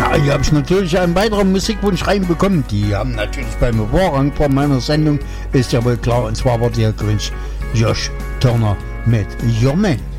Ja, hier habe ich natürlich einen weiteren Musikwunsch reinbekommen. Die haben natürlich beim Vorrang von meiner Sendung, ist ja wohl klar. Und zwar war der gewünscht Josh Turner mit Your Man.